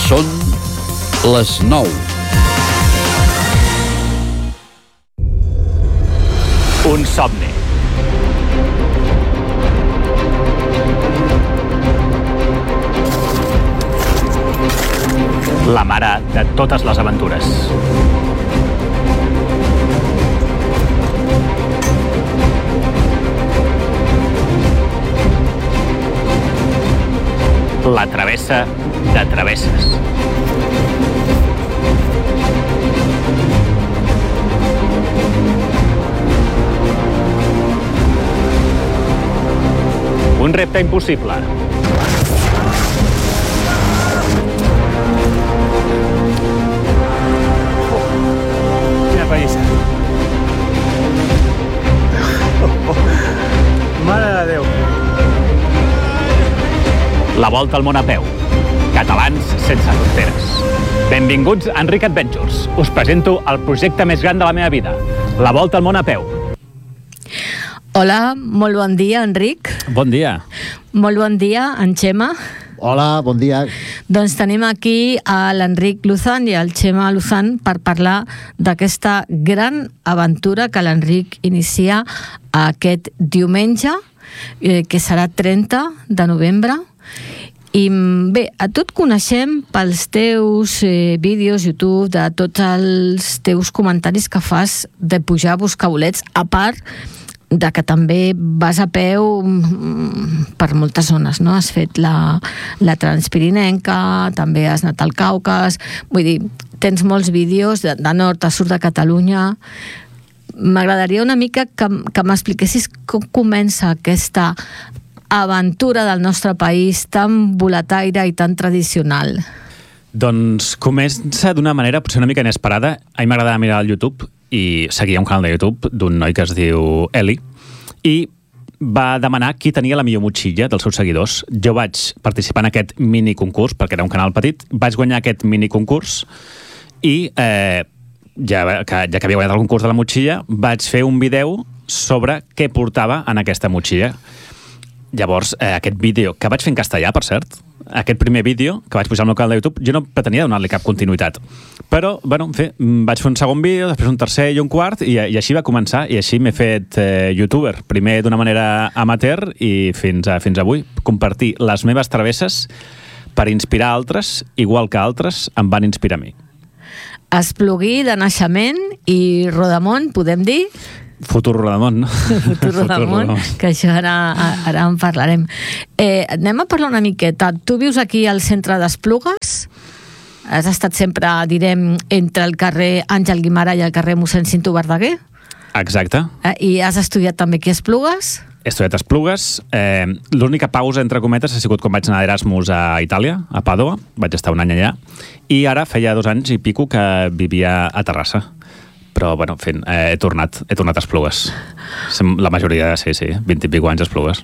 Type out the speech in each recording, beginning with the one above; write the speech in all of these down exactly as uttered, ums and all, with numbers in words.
Són les nou. Un somni. La mare de totes les aventures. La travessa de travesses. Un repte impossible. Quina pallissa. Oh, oh. Mare de Déu. La volta al món a peu. Catalans sense fronteres. Benvinguts a Enric Adventures. Us presento el projecte més gran de la meva vida. La volta al món a peu. Hola, molt bon dia, Enric. Bon dia. Molt bon dia, en Xema. Hola, bon dia. Doncs tenim aquí a l'Enric Luzán i al Xema Luzán per parlar d'aquesta gran aventura que l'Enric inicia aquest diumenge, eh, que serà trenta de novembre. I bé, a tu et coneixem pels teus eh, vídeos YouTube, de tots els teus comentaris que fas de pujar a buscar bolets, a part de que també vas a peu per moltes zones, no? Has fet la, la Transpirinenca, també has anat al Caucas, vull dir, tens molts vídeos de, de nord a sud de Catalunya. M'agradaria una mica que, que m'expliquessis com comença aquesta aventura del nostre país tan boletaire i tan tradicional. Doncs comença d'una manera potser una mica inesperada. A mi m'agrada mirar al YouTube i seguia un canal de YouTube d'un noi que es diu Eli i va demanar qui tenia la millor motxilla dels seus seguidors. Jo vaig participar en aquest mini concurs, perquè era un canal petit, vaig guanyar aquest mini concurs i eh, ja, que, ja que havia guanyat el concurs de la motxilla, vaig fer un vídeo sobre què portava en aquesta motxilla. Llavors, eh, aquest vídeo, que vaig fer en castellà, per cert, aquest primer vídeo que vaig pujar al meu canal de YouTube, jo no pretenia donar-li cap continuïtat. Però, bueno, en fi, vaig fer un segon vídeo, després un tercer i un quart, i, i així va començar, i així m'he fet eh, youtuber. Primer d'una manera amateur i fins, a, fins avui. Compartir les meves travesses per inspirar altres, igual que altres em van inspirar a mi. Esplugui de naixement i Rodamont, podem dir? Futur Rodamont, no? Futur Rodamont, que això ara, ara en parlarem. Eh, anem a parlar una miqueta. Tu vius aquí al centre d'Esplugues? Has estat sempre, direm, entre el carrer Àngel Guimarà i el carrer mossèn Cinto Verdaguer? Exacte. Eh, I has estudiat també aquí a Esplugues? He estudiat a Esplugues. Eh, L'única pausa, entre cometes, ha sigut quan vaig anar d'Erasmus a Itàlia, a Pàdua. Vaig estar un any allà. I ara feia dos anys i pico que vivia a Terrassa. Però, bueno, en fi, eh, he tornat, he tornat a Esplugues. La majoria, sí, sí, vint i pico anys a Esplugues.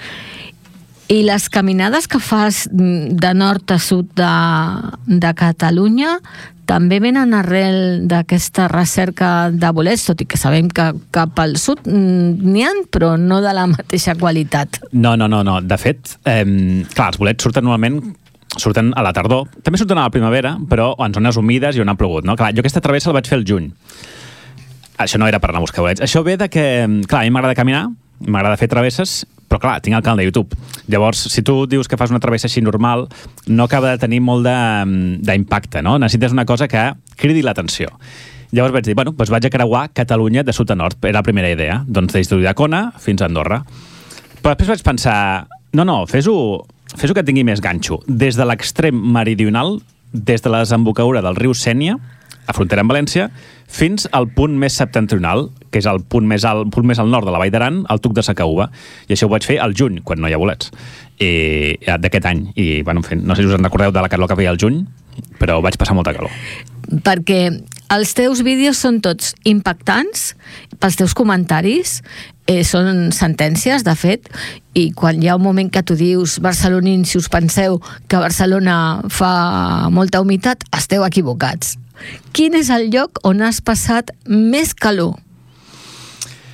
I les caminades que fas de nord a sud de, de Catalunya també venen arrel d'aquesta recerca de bolets, tot i que sabem que cap al sud n'hi ha, però no de la mateixa qualitat. No, no, no, no. De fet, eh, clar, els bolets surten normalment surten a la tardor. També surten a la primavera, però en zones humides i on ha plogut, no? Clar, jo aquesta travessa la vaig fer al juny. Això no era per anar a buscar bolets. Això ve de que, clar, a mi m'agrada caminar, m'agrada fer travesses, però clar, tinc el canal de YouTube. Llavors, si tu dius que fas una travessa així normal, no acaba de tenir molt d'impacte, no? Necessites una cosa que cridi l'atenció. Llavors vaig dir, bueno, doncs vaig a creuar Catalunya de sud a nord. Era la primera idea. Doncs des d'Ulldecona fins a Andorra. Però després vaig pensar, no, no, fes-ho fes-ho que tingui més ganxo. Des de l'extrem meridional, des de la desembocadura del riu Sénia, a frontera amb València, fins al punt més septentrional, que és el punt més al, punt més al nord de la Vall d'Aran, el Tuc de Sacaúba. I això ho vaig fer al juny, quan no hi ha bolets, d'aquest any. I, bueno, en fi, no sé si us en recordeu de la calor que feia al juny, però vaig passar molta calor. Perquè els teus vídeos són tots impactants, pels teus comentaris, eh, són sentències, de fet, i quan hi ha un moment que tu dius, barcelonins, si us penseu que Barcelona fa molta humitat, esteu equivocats. Quin és el lloc on has passat més calor?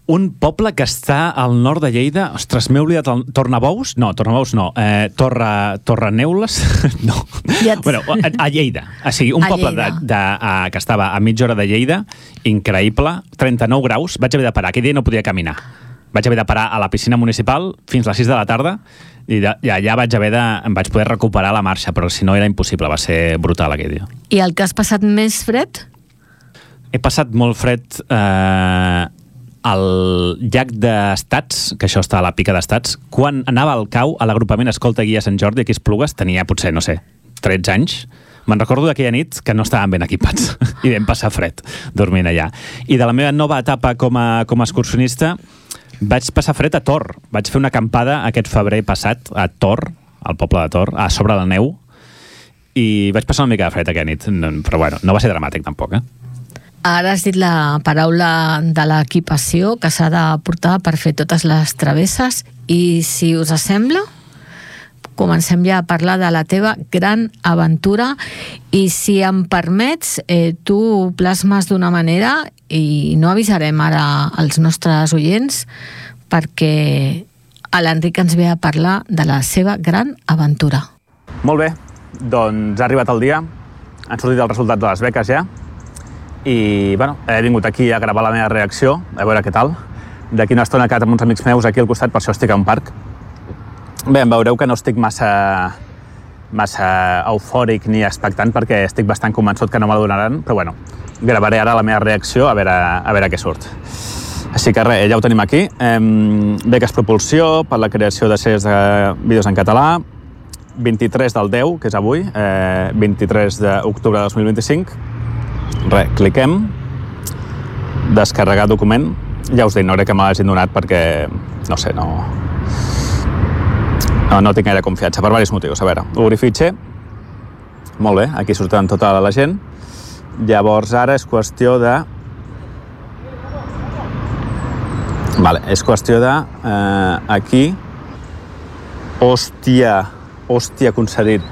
un poble que està al nord de Lleida. Ostres, m'he oblidat el... Tornabous? No, Tornabous no. Eh, Torre... Torreneules? No. Ja Bueno, a, a Lleida. O sigui, un A poble de, Lleida. de, a, que estava a mitja hora de Lleida, increïble, trenta-nou graus, vaig haver de parar. Aquell dia no podia caminar. Vaig haver de parar a la piscina municipal fins a les sis de la tarda i, de, i allà vaig haver de... em vaig poder recuperar la marxa, però si no era impossible, va ser brutal aquell dia. I el que has passat més fred? He passat molt fred eh, al llac d'Estats, que això està a la pica d'Estats. Quan anava al cau, a l'agrupament Escolta Guia Sant Jordi, aquí a Esplugues, tenia potser, no sé, tretze anys. Me'n recordo d'aquella nit que no estàvem ben equipats i vam passar fred dormint allà. I de la meva nova etapa com a, com a excursionista vaig passar fred a Tor. Vaig fer una acampada aquest febrer passat a Tor, al poble de Tor, a sobre la neu, i vaig passar una mica de fred aquella nit. Però bueno, no va ser dramàtic tampoc, eh? Ara has dit la paraula de l'equipació que s'ha de portar per fer totes les travesses i si us sembla comencem ja a parlar de la teva gran aventura i si em permets eh, tu ho plasmes d'una manera i no avisarem ara als nostres oients perquè l'Enric ens ve a parlar de la seva gran aventura. Molt bé, doncs ha arribat el dia, han sortit els resultats de les beques ja i bueno, he vingut aquí a gravar la meva reacció, a veure què tal. D'aquí una estona he quedat amb uns amics meus aquí al costat, per això estic a un parc. Bé, em veureu que no estic massa, massa eufòric ni expectant perquè estic bastant convençut que no me la donaran, però bueno, gravaré ara la meva reacció a veure, a veure què surt. Així que res, ja ho tenim aquí. Eh, beques Propulsió per la creació de sèries de vídeos en català, vint-i-tres del deu, que és avui, eh, vint-i-tres d'octubre de dos mil vint-i-cinc. Res, cliquem, descarregar document. Ja us dic, no crec que me l'hagin donat perquè, no sé, no... No, no tinc gaire confiança, per diversos motius. A veure, obrir fitxer. Molt bé, aquí surten tota la gent. Llavors ara és qüestió de... Vale, és qüestió de... Eh, aquí... Hòstia, hòstia, concedit.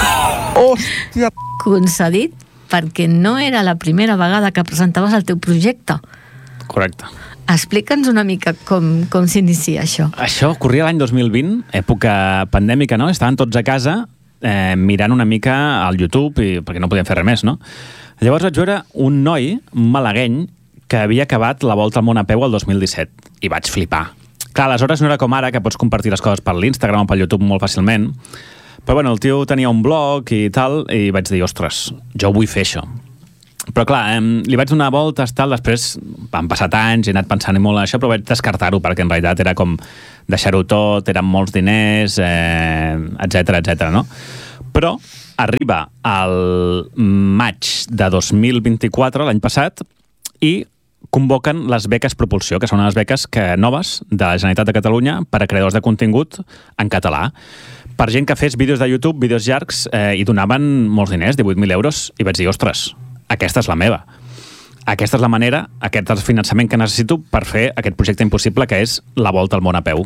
Hòstia! Concedit perquè no era la primera vegada que presentaves el teu projecte. Correcte. Explica'ns una mica com, com s'inicia això. Això ocorria l'any dos mil vint, època pandèmica, no? Estaven tots a casa eh, mirant una mica al YouTube, i, perquè no podien fer res més, no? Llavors vaig veure un noi, un malagueny, que havia acabat la volta al món a peu el dos mil disset, i vaig flipar. Clar, aleshores no era com ara, que pots compartir les coses per l'Instagram o pel YouTube molt fàcilment, però bueno, el tio tenia un blog i tal, i vaig dir, ostres, jo vull fer això. Però clar, eh, li vaig donar voltes, tal, després van passar anys, he anat pensant molt en això, però vaig descartar-ho, perquè en realitat era com deixar-ho tot, eren molts diners, eh, etcètera, etcètera, no? Però arriba al maig de dos mil vint-i-quatre, l'any passat, i convoquen les beques Propulsió, que són unes beques que, noves de la Generalitat de Catalunya per a creadors de contingut en català. Per gent que fes vídeos de YouTube, vídeos llargs, eh, i donaven molts diners, divuit mil euros, i vaig dir, ostres, aquesta és la meva. Aquesta és la manera, aquest és el finançament que necessito per fer aquest projecte impossible que és la volta al món a peu.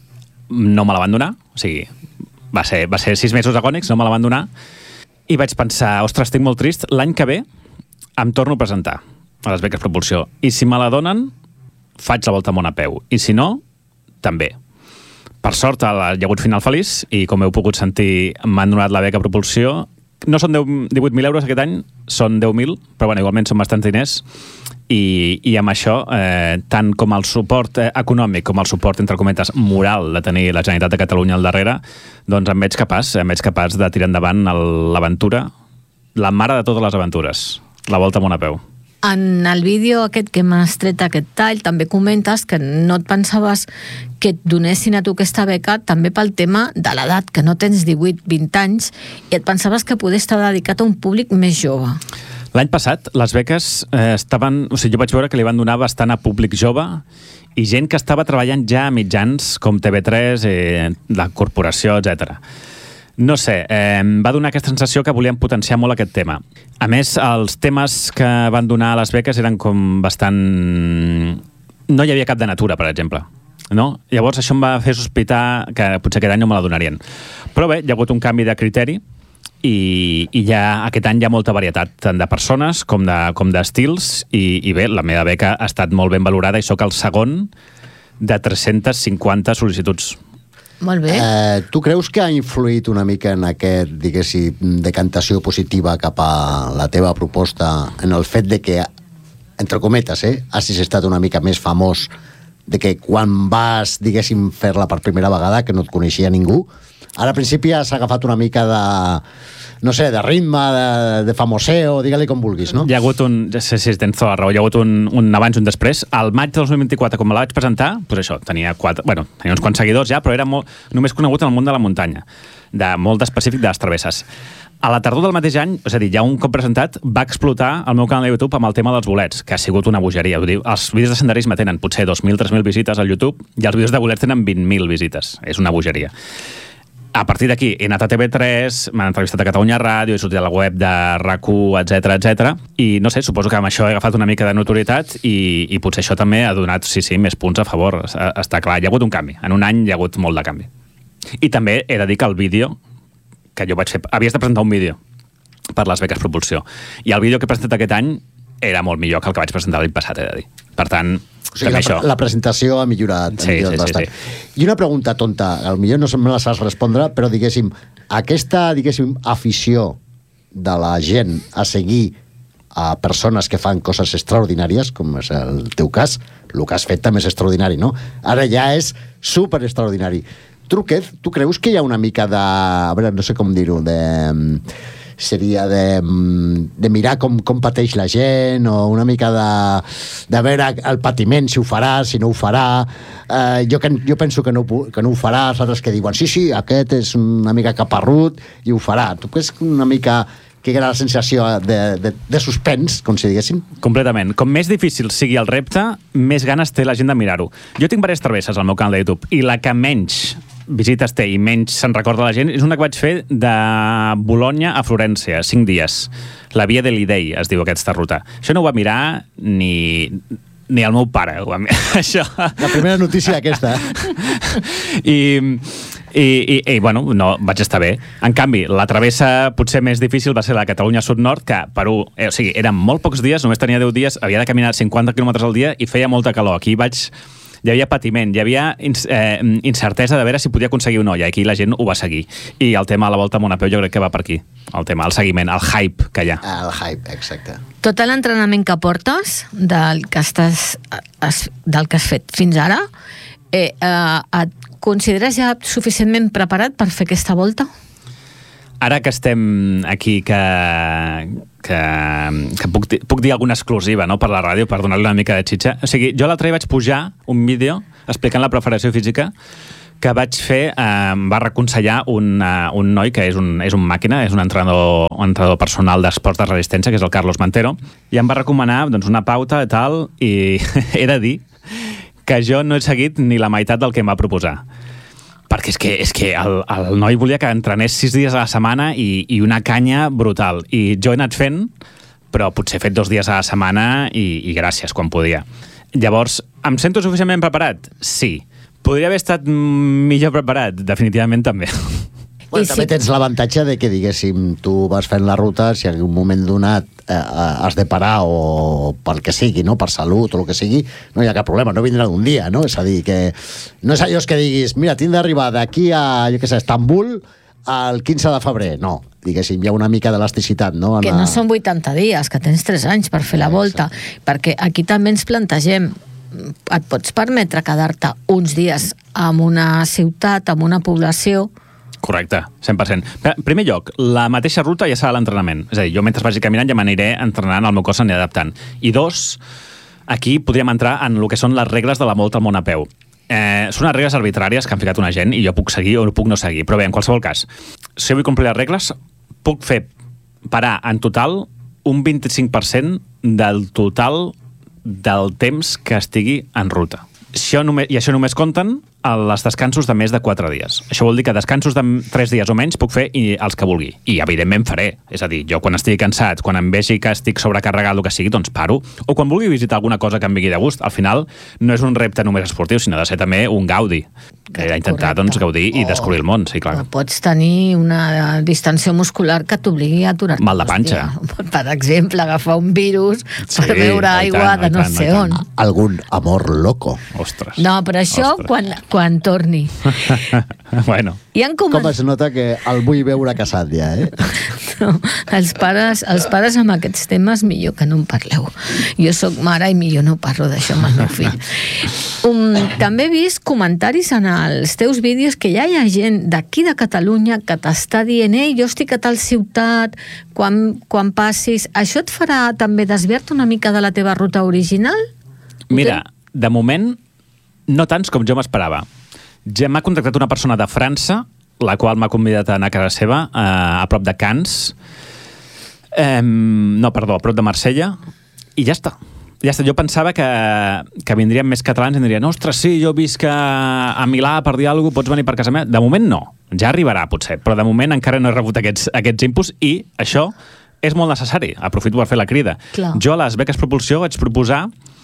No me la van donar, o sigui, va ser, va ser sis mesos agònics, no me la van donar, i vaig pensar, ostres, estic molt trist, l'any que ve em torno a presentar a les beques Propulsió, i si me la donen, faig la volta al món a peu, i si no, també. Per sort, hi ha hagut final feliç, i com heu pogut sentir, m'han donat la beca Propulsió. No són divuit mil euros aquest any, són deu mil, però bueno, igualment són bastants diners, i, i amb això, eh, tant com el suport eh, econòmic com el suport, entre cometes, moral de tenir la Generalitat de Catalunya al darrere, doncs em veig capaç, em veig capaç de tirar endavant l'aventura, la mare de totes les aventures, la volta al món a peu. En el vídeo aquest que m'has tret aquest tall també comentes que no et pensaves que et donessin a tu aquesta beca també pel tema de l'edat, que no tens divuit vint anys i et pensaves que poder estar dedicat a un públic més jove. L'any passat les beques eh, estaven... O sigui, jo vaig veure que li van donar bastant a públic jove i gent que estava treballant ja a mitjans com T V tres, eh, la corporació, etcètera. No sé, eh, em va donar aquesta sensació que volien potenciar molt aquest tema. A més, els temes que van donar a les beques eren com bastant... No hi havia cap de natura, per exemple. No? Llavors això em va fer sospitar que potser aquest any no me la donarien. Però bé, hi ha hagut un canvi de criteri i, i ja aquest any hi ha molta varietat, tant de persones com de, com d'estils, i, i bé, la meva beca ha estat molt ben valorada i sóc el segon de tres-centes cinquanta sol·licituds. Molt bé. Eh, tu creus que ha influït una mica en aquest, diguéssim, decantació positiva cap a la teva proposta en el fet de que, entre cometes, eh, hagis estat una mica més famós, de que quan vas, diguéssim, fer-la per primera vegada, que no et coneixia ningú, ara al principi has agafat una mica de, no sé, de ritme, de, de famoseo, digue-li com vulguis, no? Hi ha hagut un, ja sé si tens tota la raó, hi ha hagut un, un abans i un després. Al maig del dos mil vint-i-quatre, quan me la vaig presentar, doncs això, tenia quatre, bueno, tenia uns quants seguidors ja, però era molt, només conegut en el món de la muntanya, de molt específic de les travesses. A la tardor del mateix any, és a dir, ja un cop presentat, va explotar el meu canal de YouTube amb el tema dels bolets, que ha sigut una bogeria. Els vídeos de senderisme tenen potser dos mil tres mil visites al YouTube i els vídeos de bolets tenen vint mil visites. És una bogeria. A partir d'aquí he anat a T V tres, m'han entrevistat a Catalunya Ràdio, he sortit a la web de R A C u, etcètera, etcètera. I no sé, suposo que amb això he agafat una mica de notorietat i, i potser això també ha donat, sí, sí, més punts a favor. Està clar, hi ha hagut un canvi. En un any hi ha hagut molt de canvi. I també he de dir que el vídeo que jo vaig fer... Havies de presentar un vídeo per les beques Propulsió. I el vídeo que he presentat aquest any era molt millor que el que vaig presentar l'any passat, he de dir. Per tant, o sigui, la, això. la presentació ha millorat, ha sí, millorat sí, bastant. Sí, sí. I una pregunta tonta, potser no me la saps respondre, però diguéssim, aquesta, diguéssim, afició de la gent a seguir a persones que fan coses extraordinàries, com és el teu cas, el que has fet també és extraordinari, no? Ara ja és super extraordinari. Truquez, tu creus que hi ha una mica de... A veure, no sé com dir-ho, de... seria de, de mirar com, com pateix la gent, o una mica de, de veure el patiment, si ho farà, si no ho farà. Eh, jo, que, jo penso que no, que no ho farà, els altres que diuen sí, sí, aquest és una mica caparrut i ho farà. Tu creus una mica que era la sensació de, de, de suspens, com si diguéssim? Completament. Com més difícil sigui el repte, més ganes té la gent de mirar-ho. Jo tinc diverses travesses al meu canal de YouTube, i la que menys visites té i menys se'n recorda la gent és una que vaig fer de Bologna a Florència, cinc dies. La Via de l'Idei es diu aquesta ruta. Això no ho va mirar ni... ni el meu pare. Ho va mirar. Això... La primera notícia aquesta. I, i, i, i, bueno, no, vaig estar bé. En canvi, la travessa potser més difícil va ser la Catalunya Sud-Nord, que Perú, eh, o sigui, eren molt pocs dies, només tenia deu dies, havia de caminar cinquanta quilòmetres al dia i feia molta calor. Aquí vaig... Hi havia patiment, hi havia eh, incertesa de veure si podia aconseguir o no, i aquí la gent ho va seguir. I el tema de la Volta a Mont jo crec que va per aquí. El tema, el seguiment, el hype que hi ha. El hype, exacte. Tot l'entrenament que portes, del que, estàs, del que has fet fins ara, eh, eh, et consideres ja suficientment preparat per fer aquesta volta? Ara que estem aquí, que, que, que puc, puc dir alguna exclusiva, no?, per la ràdio, per donar-li una mica de xitxa. O sigui, jo l'altre dia vaig pujar un vídeo explicant la preparació física que vaig fer, eh, em va reconsellar un, uh, un noi que és un, és un màquina, és un entrenador, un entrenador personal d'esports de resistència, que és el Carlos Mantero, i em va recomanar doncs, una pauta i tal, i he de dir que jo no he seguit ni la meitat del que em va proposar. Perquè és que, és que el, el noi volia que entrenés sis dies a la setmana i, i una canya brutal. I jo he anat fent, però potser he fet dos dies a la setmana i, i gràcies, quan podia. Llavors, em sento suficientment preparat? Sí. Podria haver estat millor preparat? Definitivament també. Bueno, I també sí. tens l'avantatge de que, diguéssim, tu vas fent la ruta, si en un moment donat eh, has de parar o pel que sigui, no? Per salut o el que sigui, no hi ha cap problema, no vindrà d'un dia, no? És a dir, que no és allò que diguis, mira, tinc d'arribar d'aquí a, jo què sé, Estambul el quinze de febrer. No, diguéssim, hi ha una mica d'elasticitat, no? Que no són vuitanta dies, que tens tres anys per fer la volta, perquè aquí també ens plantegem, et pots permetre quedar-te uns dies en una ciutat, en una població. Correcte, cent per cent. En primer lloc, la mateixa ruta ja serà l'entrenament. És a dir, jo mentre vagi caminant ja m'aniré entrenant, el meu cos s'anirà adaptant. I dos, aquí podríem entrar en el que són les regles de la Volta al Món a peu. Eh, són unes regles arbitràries que han ficat una gent i jo puc seguir o no puc no seguir. Però bé, en qualsevol cas, si vull complir les regles, puc fer parar en total un vint-i-cinc per cent del total del temps que estigui en ruta. Això només, I això només compten els descansos de més de quatre dies. Això vol dir que descansos de tres dies o menys puc fer i els que vulgui. I, evidentment, faré. És a dir, jo quan estigui cansat, quan em vegi que estic sobrecarregat, el que sigui, doncs paro. O quan vulgui visitar alguna cosa que em vingui de gust. Al final, no és un repte només esportiu, sinó de ser també un gaudi. Intentar, doncs, gaudir i descobrir el món, sí, clar. O pots tenir una distensió muscular que t'obligui a aturar-te. Mal de panxa. Per exemple, agafar un virus sí, per beure aigua de no tant, sé on. Algun amor loco. Ostres. No, però això Ostres. quan, quan torni. Bueno. I han Com es nota que el vull veure casat ja, eh? No, els pares, els pares amb aquests temes millor que no en parleu. Jo sóc mare i millor no parlo d'això amb el meu fill. Um, també he vist comentaris en els teus vídeos que ja hi ha gent d'aquí de Catalunya que t'està dient ei, jo estic a tal ciutat, quan, quan passis... Això et farà també desviar-te una mica de la teva ruta original? Mira, de moment, no tants com jo m'esperava. Ja m'ha contactat una persona de França, la qual m'ha convidat a anar a casa seva, eh, a prop de Canes, eh, no, perdó, a prop de Marsella, i ja està. Ja està. Jo pensava que, que vindrien més catalans i em dirien, ostres, sí, jo visc a, a Milà, per dir alguna cosa, pots venir per casa meva? De moment no, ja arribarà potser, però de moment encara no he rebut aquests, aquests inputs i això és molt necessari. Aprofito per fer la crida. Clar. Jo a les beques propulsió vaig proposar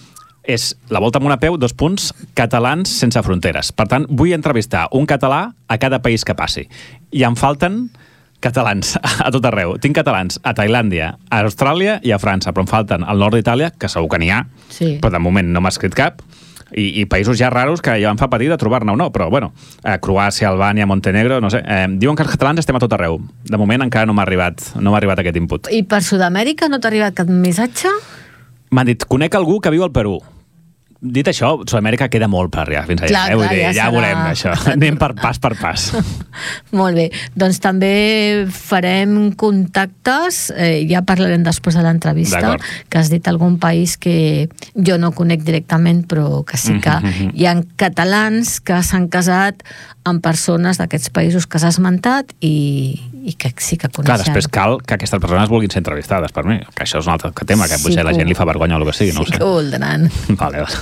és la volta amb una peu, dos punts, catalans sense fronteres. Per tant, vull entrevistar un català a cada país que passi. I em falten catalans a tot arreu. Tinc catalans a Tailàndia, a Austràlia i a França, però em falten al nord d'Itàlia, que segur que n'hi ha, Sí. però de moment no m'ha escrit cap, i, i països ja raros que ja em fa patir de trobar-ne o no, però bueno, eh, Croàcia, Albània, Montenegro, no sé, eh, diuen que els catalans estem a tot arreu. De moment encara no m'ha arribat, no m'ha arribat aquest input. I per Sud-amèrica no t'ha arribat cap missatge? M'han dit, conec algú que viu al Perú. Dit això, Sud-amèrica queda molt per arribar fins allà. Clar, eh? Vull clar, dir, ja ja serà- veurem això. Anem per pas per pas. Molt bé. Doncs també farem contactes, eh, ja parlarem després de l'entrevista, D'acord. que has dit algun país que jo no conec directament, però que sí que Mhm. hi ha catalans que s'han casat amb persones d'aquests països que has esmentat i, i que sí que coneixem. Clar, després cal que aquestes persones vulguin ser entrevistades per mi, que això és un altre tema, que Sí potser la que- gent li fa vergonya o el que sigui, no ho sí sé. que ho voldran. Vale, vale.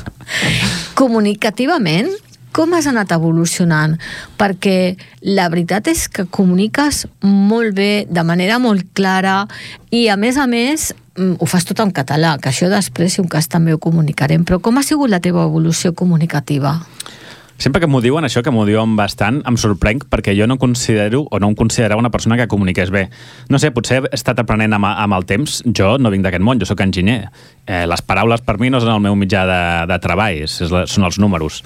Comunicativament, com has anat evolucionant? Perquè la veritat és que comuniques molt bé, de manera molt clara, i a més a més mm, ho fas tot en català, que això després, si un cas, també ho comunicarem. Però com ha sigut la teva evolució comunicativa? Sempre que m'ho diuen, això que m'ho diuen bastant, em sorprenc perquè jo no considero o no em considerava una persona que comuniqués bé. No sé, potser he estat aprenent amb, amb el temps. Jo no vinc d'aquest món, jo sóc enginyer. Eh, les paraules per mi no són el meu mitjà de, de treball, és, és la, són els números.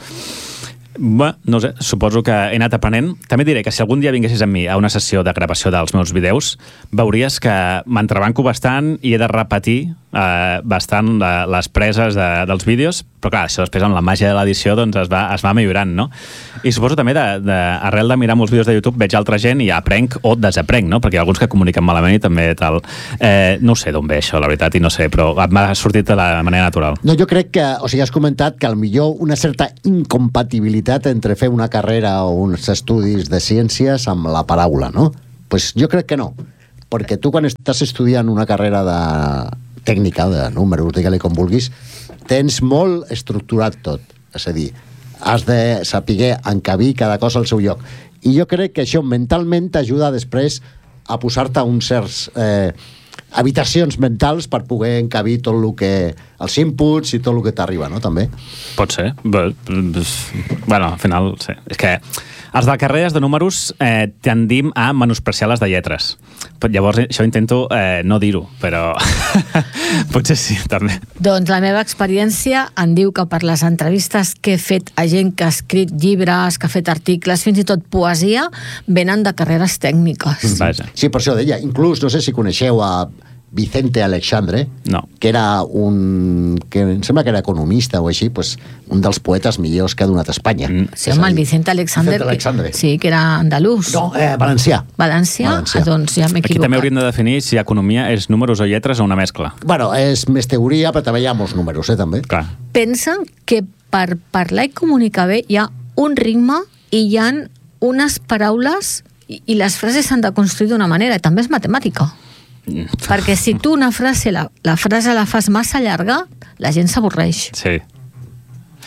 Bé, no sé, suposo que he anat aprenent. També diré que si algun dia vinguessis amb mi a una sessió de gravació dels meus vídeos, veuries que m'entrebanco bastant i he de repetir eh, bastant la, les preses de, dels vídeos, però clar, això després amb la màgia de l'edició doncs es va, es va millorant, no? I suposo també, de, de, arrel de mirar molts vídeos de YouTube, veig altra gent i aprenc o desaprenc, no? Perquè hi ha alguns que comuniquen malament i també tal. Eh, no sé d'on ve això, la veritat, i no sé, però m'ha sortit de la manera natural. No, jo crec que, o sigui, has comentat que al millor una certa incompatibilitat entre fer una carrera o uns estudis de ciències amb la paraula, no? Pues jo crec que no, perquè tu quan estàs estudiant una carrera de tècnica, de números, digue-li com vulguis, tens molt estructurat tot, és a dir, has de saber encabir cada cosa al seu lloc. I jo crec que això mentalment t'ajuda després a posar-te uns certs eh, habitacions mentals per poder encabir tot el que... els inputs i tot el que t'arriba, no?, també. Pot ser. Bé, bueno, al final, sí. És que els de carreres de números eh, tendim a menospreciar les de lletres. Però llavors això intento eh, no dir-ho, però potser sí, també. Doncs la meva experiència em diu que per les entrevistes que he fet a gent que ha escrit llibres, que ha fet articles, fins i tot poesia, venen de carreres tècniques. Vaja. Sí, per això deia. Inclús, no sé si coneixeu a Vicente Alexandre, No. que era un... que em sembla que era economista o així, pues, un dels poetes millors que ha donat Espanya. Mm. Sí, home, el Vicente Alexander, Vicente Alexandre. Que, sí, que era andalús. No, eh, valencià. Valencià? Valencià. Ah, doncs ja m'he Aquí equivocat. també hauríem de definir si economia és números o lletres o una mescla. Bueno, és més teoria, però també hi ha molts números, eh, també. Clar. Pensa que per parlar i comunicar bé hi ha un ritme i hi ha unes paraules i, i les frases s'han de construir d'una manera, i també és matemàtica. Perquè si tu una frase, la, la frase la fas massa llarga, la gent s'avorreix. Sí.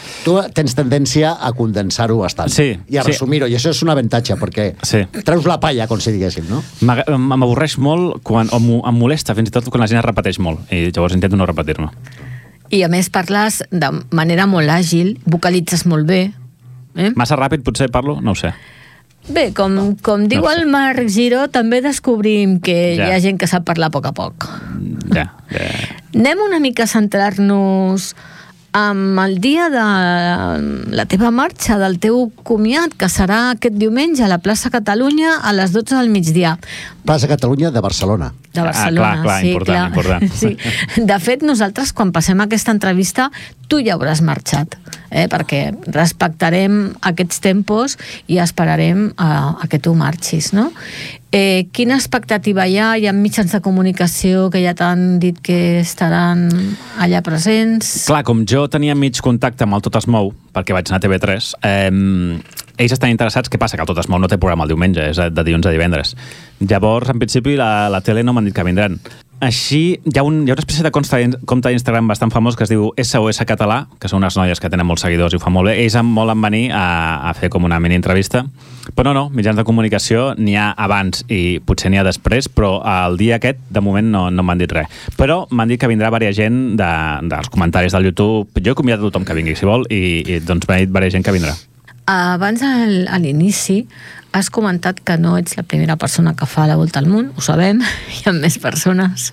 Tu tens tendència a condensar-ho bastant Sí, i a sí. resumir-ho, i això és un avantatge, perquè Sí. treus la palla, com si diguéssim, no? M'ag- M'avorreix molt quan, o m'ho- em molesta fins i tot quan la gent es repeteix molt i llavors intento no repetir-me. I a més parles de manera molt àgil, vocalitzes molt bé. Eh? Massa ràpid potser parlo? No ho sé. Bé, com, com diu No ho sé. el Marc Giró, també descobrim que Ja. hi ha gent que sap parlar a poc a poc. Ja, ja. Anem una mica a centrar-nos amb el dia de la teva marxa, del teu comiat, que serà aquest diumenge a la plaça Catalunya a les dotze del migdia. Plaça Catalunya de Barcelona. De Ah, Barcelona, clar, clar, sí, important, clar. important. Sí. De fet, nosaltres, quan passem aquesta entrevista, tu ja hauràs marxat, eh? perquè respectarem aquests tempos i esperarem a, a que tu marxis, no? Eh, quina expectativa hi ha? Hi ha mitjans de comunicació que ja t'han dit que estaran allà presents? Clar, com jo tenia mig contacte amb el Tot es mou, perquè vaig anar a T V tres, eh, ells estan interessats. Què passa? Que el Tot es mou no té programa el diumenge, és de dilluns a divendres. Llavors, en principi, la, la tele no m'han dit que vindran. Així, hi ha, un, hi ha una espècie de compte, compte d'Instagram bastant famós que es diu S O S Català, que són unes noies que tenen molts seguidors i ho fan molt bé. Ells em volen venir a, a fer com una mini-entrevista. Però no, no, mitjans de comunicació n'hi ha abans i potser n'hi ha després, però el dia aquest, de moment, no, no m'han dit res. Però m'han dit que vindrà varia gent de, dels comentaris del YouTube. Jo he convidat a tothom que vingui, si vol, i, i doncs m'ha dit varia gent que vindrà. Abans, al, a l'inici, has comentat que no ets la primera persona que fa la volta al món, ho sabem, hi ha més persones.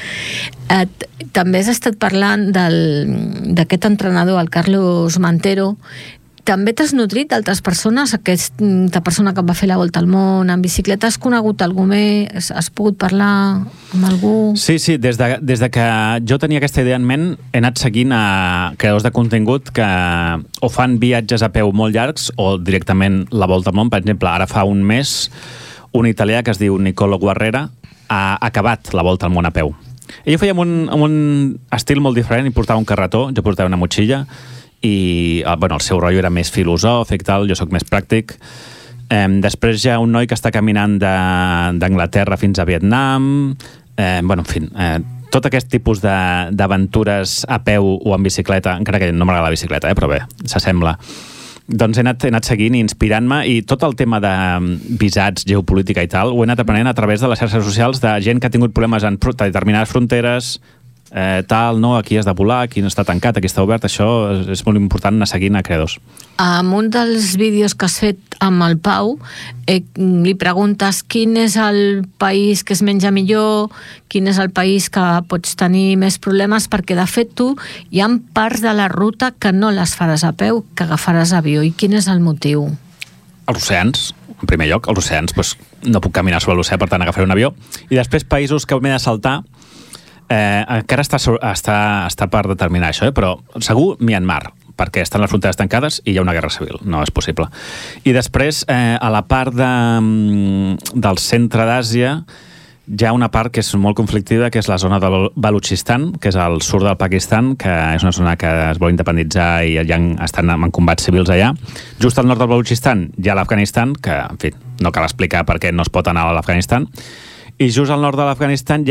Et, també has estat parlant del- d'aquest entrenador, el Carlos Mantero. També t'has nutrit d'altres persones, aquesta persona que va fer la volta al món en bicicleta. Has conegut algú més? Has pogut parlar amb algú? Sí, sí, des de, des de que jo tenia aquesta idea en ment, he anat seguint a creadors de contingut que o fan viatges a peu molt llargs o directament la volta al món. Per exemple, ara fa un mes, un italià que es diu Nicolo Guerrera ha acabat la volta al món a peu. Ell ho feia amb un, amb un estil molt diferent, i portava un carretó, jo portava una motxilla, i bueno, el seu rotllo era més filosòfic, tal, jo sóc més pràctic. Eh, després hi ha un noi que està caminant d'Anglaterra fins a Vietnam, eh, bueno, en fi, eh, tot aquest tipus d'aventures a peu o en bicicleta, encara que no m'agrada la bicicleta, eh, però bé, s'assembla. Doncs he anat, he anat seguint i inspirant-me, i tot el tema de visats, geopolítica i tal, ho he anat aprenent a través de les xarxes socials de gent que ha tingut problemes en determinades fronteres, eh, tal, no, aquí has de volar, aquí no està tancat, aquí està obert. Això és, és molt important anar seguint a creadors. En un dels vídeos que has fet amb el Pau, eh, li preguntes quin és el país que es menja millor, quin és el país que pots tenir més problemes, perquè de fet tu hi ha parts de la ruta que no les faràs a peu, que agafaràs avió. I quin és el motiu? Els oceans, en primer lloc, els oceans, doncs, no puc caminar sobre l'oceà, per tant agafaré un avió. I després països que m'he de saltar, eh, encara està, està, està per determinar això, eh? Però segur Myanmar, perquè estan les fronteres tancades i hi ha una guerra civil, no és possible. I després, eh, a la part de, del centre d'Àsia, hi ha una part que és molt conflictiva, que és la zona del Balutxistan, que és al sud del Pakistan, que és una zona que es vol independitzar i ja estan en combats civils allà. Just al nord del Balutxistan hi ha l'Afganistan, que, en fi, no cal explicar per què no es pot anar a l'Afganistan. I just al nord de l'Afganistan hi ha